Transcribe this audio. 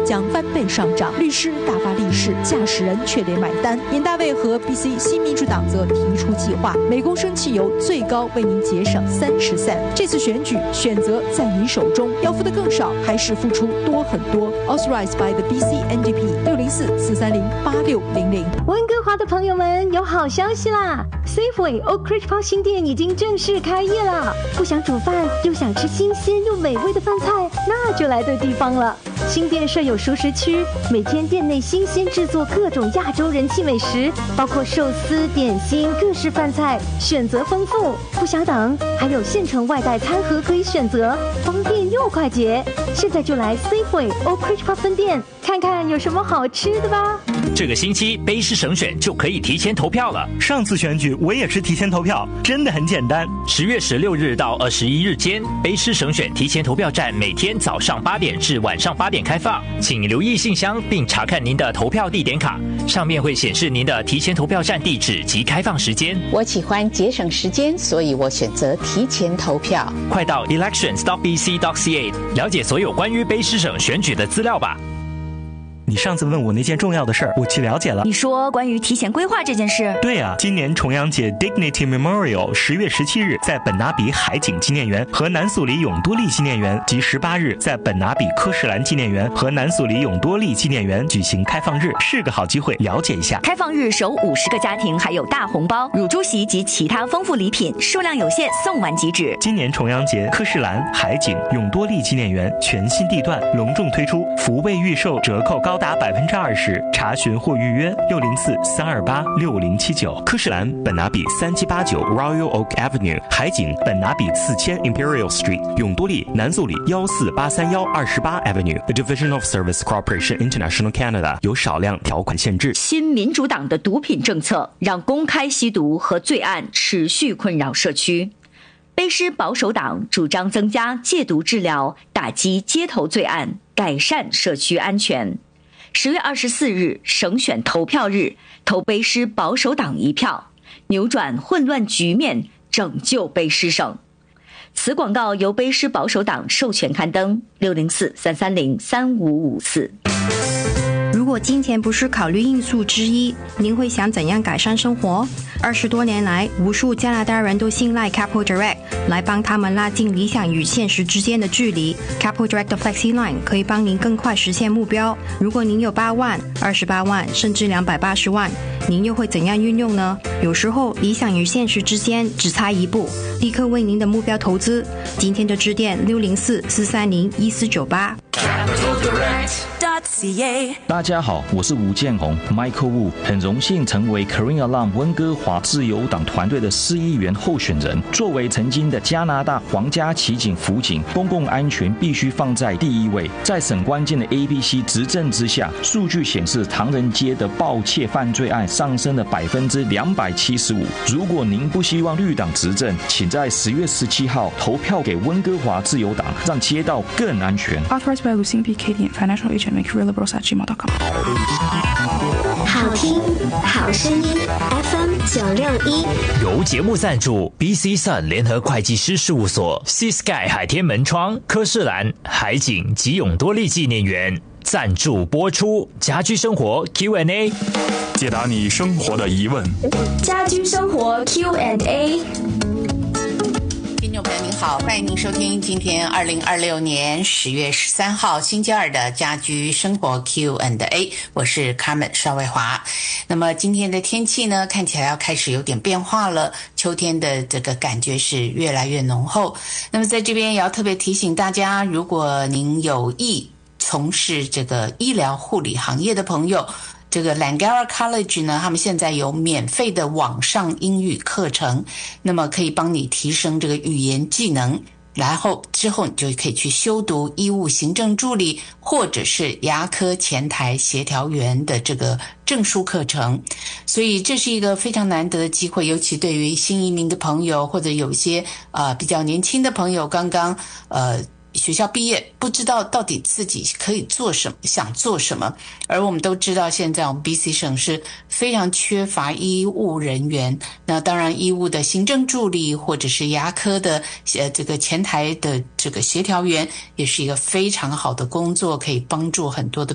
将翻倍上涨，律师大发利市，驾驶人却得买单。严大卫和 BC 新民主党则提出计划，每公升汽油最高为您节省30 cent。这次选举选择在你手中，要付的更少，还是付出多很多 ？Authorized by the BC NDP 604-430-8600。 温哥华的朋友们，有好消息啦 ！Safeway Oak Ridge Park 新店已经正式开业了。不想煮饭，又想吃新鲜又美味的饭菜，那就来对地方了。新店设有熟食区，每天店内新鲜制作各种亚洲人气美食，包括寿司、点心、各式饭菜，选择丰富。不想等，还有现成外带餐盒可以选择，方便又快捷。现在就来 Safeway Oak Ridge Park 分店看看有什么好吃的吧。 这个星期卑诗省选就可以提前投票了。 上次选举我也是提前投票，真的很简单。 10月16日到21日间，卑诗省选提前投票站每天早上8点至晚上8点开放，请留意信箱并查看您的投票地点卡，上面会显示您的提前投票站地址及开放时间。 我喜欢节省时间，所以我选择提前投票。 快到 elections.bc.ca 了解所有关于卑诗省选举的资料吧。 你上次问我那件重要的事儿，我去了解了。 你说关于提前规划这件事？ 对啊，今年重阳节 Dignity Memorial 10月17日在本拿比海景纪念园和南索里永多利纪念园，及18日在本拿比科士兰纪念园和南索里永多利纪念园举行开放日，是个好机会，了解一下。 开放日首50个家庭还有大红包、乳猪席及其他丰富礼品，数量有限，送完即止。 今年重阳节科士兰、海景、永多利纪念园全新地段隆重推出，福位预售折扣高达20%，查询或预约604-328-6079。科士兰本拿比3789 Royal Oak Avenue， 海景本拿比4000 Imperial Street， 永多利南素里14831 28 Avenue。The Division of Service Corporation International Canada 有少量条款限制。 新民主党的毒品政策让公开吸毒和罪案持续困扰社区。卑诗保守党主张增加戒毒治疗，打击街头罪案，改善社区安全。10月24日省选投票日，投卑诗保守党一票，扭转混乱局面，拯救卑诗省。此广告由卑诗保守党授权刊登，604-330-3554。 如果金钱不是考虑因素之一，您会想怎样改善生活？20多年来，无数加拿大人都信赖 Capital Direct 来帮他们拉近理想与现实之间的距离。Capital Direct 的 Flexi Line 可以帮您更快实现目标。如果您有8万、28万，甚至280万，您又会怎样运用呢？有时候，理想与现实之间只差一步，立刻为您的目标投资。今天就致电604-430-1498。 大家好，我是吴建宏 Michael Wu， 很荣幸成为 Career Alarm 温哥华自由党团队的市议员候选人。作为曾经的加拿大皇家骑警辅警，公共安全必须放在第一位。在省关键的 ABC 执政之下，数据显示唐人街的盗窃犯罪案上升了275%。如果您不希望绿党执政，请在10月17号投票给温哥华自由党，让街道更安全。 Authorized by Lucien B. Katie, Financial Agent, McCareerLiberals@gmail.com。 好听，好声音 FM 961。 由节目赞助 BC Sun 联合会计师事务所、Sea Sky 海天门窗、科士兰、海景及永多利纪念园赞助播出。家居生活 Q&A， 解答你生活的疑问。 家居生活 Q&A。 听众朋友您好，欢迎您收听今天2026年10月13号星期二的家居生活 Q&A， 我是 Carmen 邵卫华。那么今天的天气呢，看起来要开始有点变化了，秋天的这个感觉是越来越浓厚。那么在这边也要特别提醒大家，如果您有意从事这个医疗护理行业的朋友，这个 Langara College 呢，他们现在有免费的网上英语课程，那么可以帮你提升这个语言技能，然后之后你就可以去修读医务行政助理或者是牙科前台协调员的这个证书课程。所以这是一个非常难得的机会，尤其对于新移民的朋友，或者有一些比较年轻的朋友，刚刚学校毕业，不知道到底自己可以做什么，想做什么。而我们都知道，现在我们 BC 省是非常缺乏医务人员。那当然，医务的行政助理或者是牙科的这个前台的这个协调员，也是一个非常好的工作，可以帮助很多的